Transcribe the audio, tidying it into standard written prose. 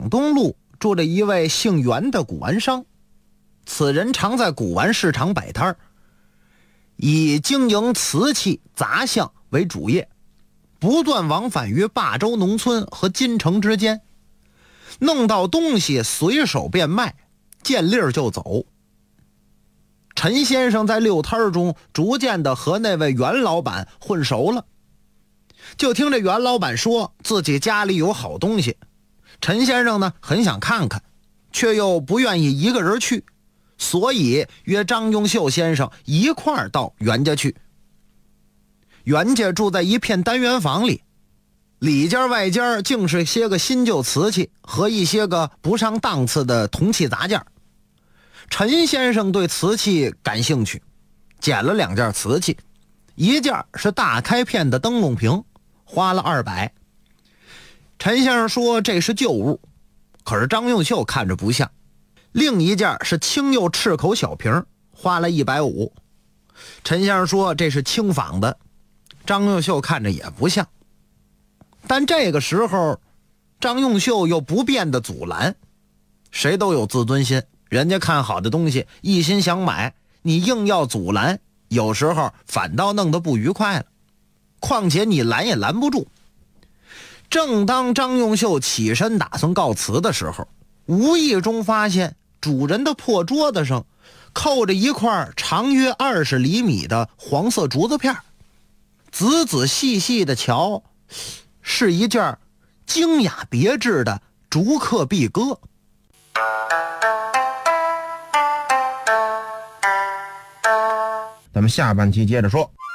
广东路住着一位姓袁的古玩商，此人常在古玩市场摆摊，以经营瓷器杂项为主业，不断往返于霸州农村和金城之间，弄到东西随手便卖，见利儿就走。陈先生在溜摊中逐渐的和那位袁老板混熟了，就听这袁老板说自己家里有好东西，陈先生呢很想看看，却又不愿意一个人去，所以约张用秀先生一块儿到袁家去。袁家住在一片单元房里，里间外间竟是些个新旧瓷器和一些个不上档次的铜器杂件。陈先生对瓷器感兴趣，捡了2件瓷器，一件是大开片的灯笼瓶，花了200。陈先生说这是旧物，可是张用秀看着不像。另一件是青釉赤口小瓶，花了150。陈先生说这是轻仿的，张用秀看着也不像。但这个时候张用秀又不便的阻拦，谁都有自尊心，人家看好的东西一心想买，你硬要阻拦，有时候反倒弄得不愉快了，况且你拦也拦不住。正当张用秀起身打算告辞的时候，无意中发现主人的破桌子上扣着一块长约20厘米的黄色竹子片，仔仔细细的瞧，是一件精雅别致的竹刻壁鸽。 咱们下半期接着说。